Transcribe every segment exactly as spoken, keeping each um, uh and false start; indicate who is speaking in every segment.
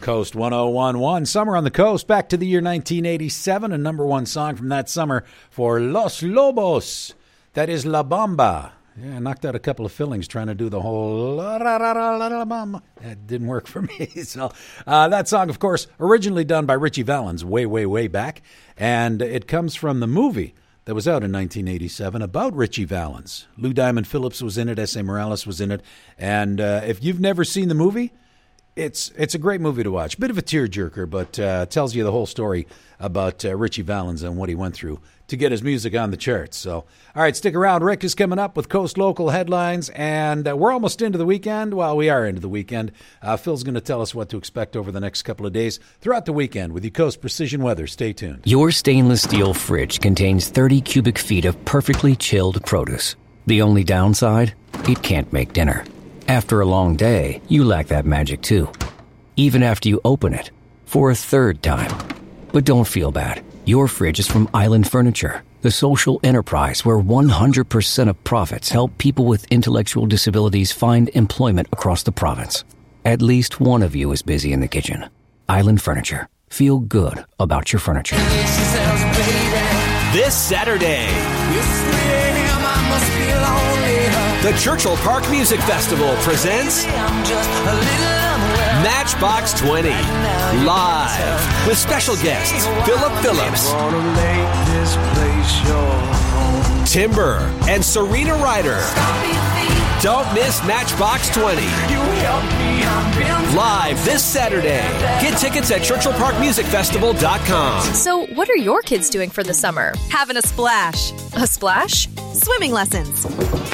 Speaker 1: Coast one oh one point one. Summer on the Coast, back to the year nineteen eighty-seven. A number one song from that summer for Los Lobos. That is La Bamba. Yeah, I knocked out a couple of fillings trying to do the whole La La La La La La Bamba. That didn't work for me. So uh, that song, of course, originally done by Richie Valens way, way, way back. And it comes from the movie that was out in nineteen eighty-seven about Richie Valens. Lou Diamond Phillips was in it. S A. Morales was in it. And uh, if you've never seen the movie, It's it's a great movie to watch. Bit of a tearjerker, but uh, tells you the whole story about uh, Richie Valens and what he went through to get his music on the charts. So, all right, stick around. Rick is coming up with Coast Local headlines, and uh, we're almost into the weekend. Well, we are into the weekend. Uh, Phil's going to tell us what to expect over the next couple of days throughout the weekend with your Coast Precision Weather. Stay tuned.
Speaker 2: Your stainless steel fridge contains thirty cubic feet of perfectly chilled produce. The only downside? It can't make dinner. After a long day, you lack that magic too. Even after you open it, for a third time. But don't feel bad. Your fridge is from Island Furniture, the social enterprise where one hundred percent of profits help people with intellectual disabilities find employment across the province. At least one of you is busy in the kitchen. Island Furniture. Feel good about your furniture.
Speaker 3: This Saturday, the Churchill Park Music Festival presents Matchbox twenty, live with special guests Philip Phillips, Timber, and Serena Ryder. Don't miss Matchbox twenty. Live this Saturday. Get tickets at churchill park music festival dot com.
Speaker 4: So, what are your kids doing for the summer?
Speaker 5: Having a splash.
Speaker 4: A splash?
Speaker 5: Swimming lessons.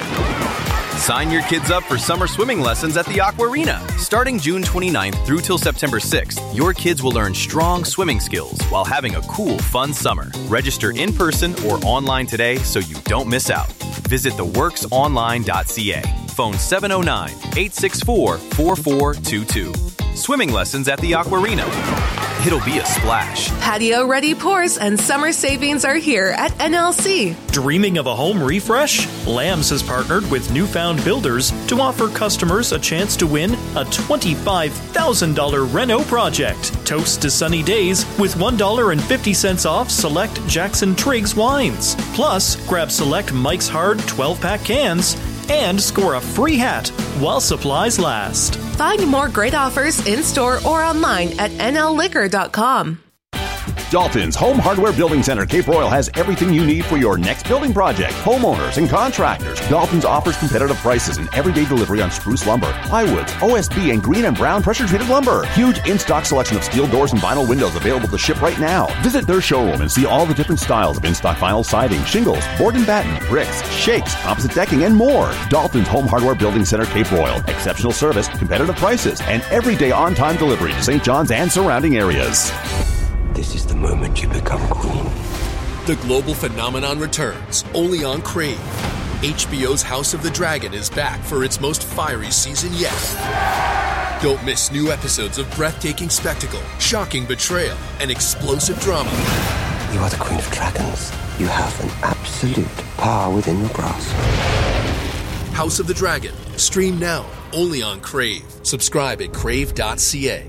Speaker 6: Sign your kids up for summer swimming lessons at the Aquarina. Starting June twenty-ninth through till September sixth, your kids will learn strong swimming skills while having a cool, fun summer. Register in person or online today so you don't miss out. Visit the works online dot c a. Phone seven oh nine, eight six four, four four two two. Swimming lessons at the Aquarina. It'll be a splash.
Speaker 5: Patio-ready pours and summer savings are here at N L C.
Speaker 7: Dreaming of a home refresh? Lambs has partnered with Newfound Builders to offer customers a chance to win a twenty-five thousand dollars reno project. Toast to sunny days with one dollar and fifty cents off select Jackson Triggs wines. Plus, grab select Mike's Hard twelve-pack cans and score a free hat while supplies last.
Speaker 5: Find more great offers in-store or online at N L liquor dot com.
Speaker 8: Dalton's Home Hardware Building Center, Cape Royal, has everything you need for your next building project. Homeowners and contractors. Dalton's offers competitive prices and everyday delivery on spruce lumber, plywoods, O S B, and green and brown pressure-treated lumber. Huge in-stock selection of steel doors and vinyl windows available to ship right now. Visit their showroom and see all the different styles of in-stock vinyl siding, shingles, board and batten, bricks, shakes, composite decking, and more. Dalton's Home Hardware Building Center, Cape Royal. Exceptional service, competitive prices, and everyday on-time delivery to Saint John's and surrounding areas.
Speaker 9: This is the moment you become queen.
Speaker 10: The global phenomenon returns, only on Crave. H B O's House of the Dragon is back for its most fiery season yet. Don't miss new episodes of breathtaking spectacle, shocking betrayal, and explosive drama.
Speaker 9: You are the Queen of Dragons. You have an absolute power within your grasp.
Speaker 10: House of the Dragon. Stream now, only on Crave. Subscribe at crave dot c a.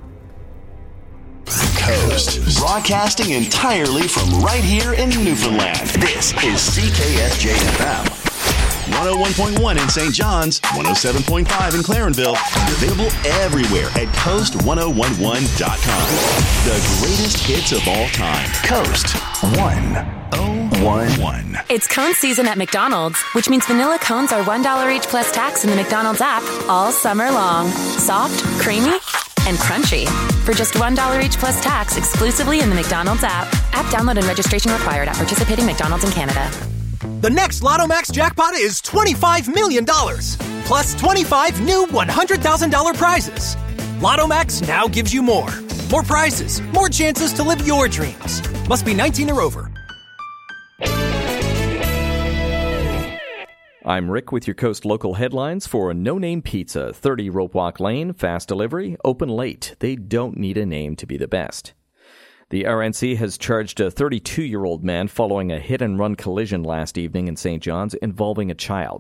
Speaker 11: Coast, broadcasting entirely from right here in Newfoundland. This is C K S J F M. one oh one point one in Saint John's, one oh seven point five in Clarenville. Available everywhere at coast one oh one one dot com. The greatest hits of all time. Coast one oh one one.
Speaker 12: It's cone season at McDonald's, which means vanilla cones are one dollar each plus tax in the McDonald's app all summer long. Soft, creamy, and crunchy. For just one dollar each plus tax exclusively in the McDonald's app. App download and registration required at participating McDonald's in Canada.
Speaker 13: The next Lotto Max jackpot is twenty-five million dollars, plus twenty-five new one hundred thousand dollars prizes. Lotto Max now gives you more. More prizes, more chances to live your dreams. Must be nineteen or over.
Speaker 14: I'm Rick with your Coast Local headlines for No Name Pizza, thirty Rope Walk Lane, fast delivery, open late. They don't need a name to be the best. The R N C has charged a thirty-two-year-old man following a hit-and-run collision last evening in Saint John's involving a child.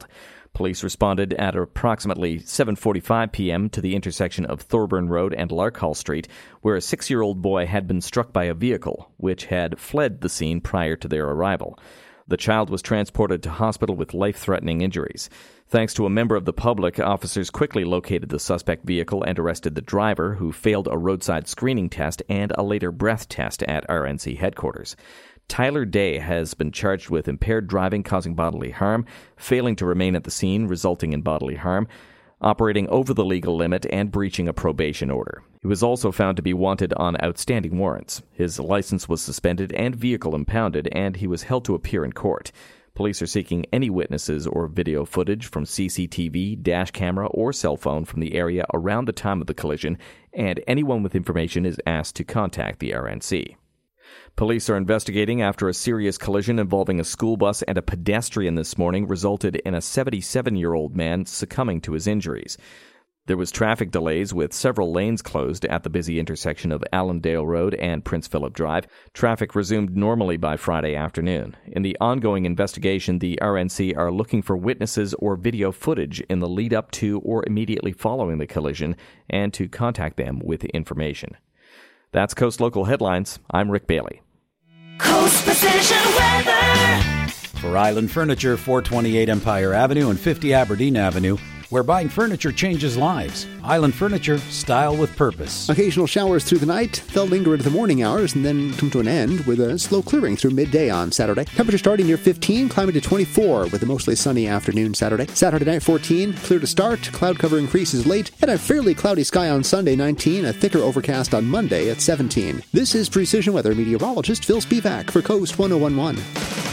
Speaker 14: Police responded at approximately seven forty-five p.m. to the intersection of Thorburn Road and Larkhall Street, where a six-year-old boy had been struck by a vehicle, which had fled the scene prior to their arrival. The child was transported to hospital with life-threatening injuries. Thanks to a member of the public, officers quickly located the suspect vehicle and arrested the driver, who failed a roadside screening test and a later breath test at R N C headquarters. Tyler Day has been charged with impaired driving causing bodily harm, failing to remain at the scene resulting in bodily harm, operating over the legal limit, and breaching a probation order. He was also found to be wanted on outstanding warrants. His license was suspended and vehicle impounded, and he was held to appear in court. Police are seeking any witnesses or video footage from C C T V, dash camera, or cell phone from the area around the time of the collision, and anyone with information is asked to contact the R N C. Police are investigating after a serious collision involving a school bus and a pedestrian this morning resulted in a seventy-seven-year-old man succumbing to his injuries. There was traffic delays with several lanes closed at the busy intersection of Allendale Road and Prince Philip Drive. Traffic resumed normally by Friday afternoon. In the ongoing investigation, the R N C are looking for witnesses or video footage in the lead up to or immediately following the collision and to contact them with information. That's Coast Local Headlines. I'm Rick Bailey.
Speaker 15: Coast Precision Weather.
Speaker 1: For Island Furniture, four twenty-eight Empire Avenue and fifty Aberdeen Avenue, where buying furniture changes lives. Island Furniture, style with purpose.
Speaker 16: Occasional showers through the night. They'll linger into the morning hours and then come to an end with a slow clearing through midday on Saturday. Temperature starting near fifteen, climbing to twenty-four with a mostly sunny afternoon Saturday. Saturday night, fourteen, clear to start. Cloud cover increases late, and a fairly cloudy sky on Sunday, nineteen. A thicker overcast on Monday at seventeen. This is Precision Weather meteorologist Phil Spivak for Coast one oh one point one.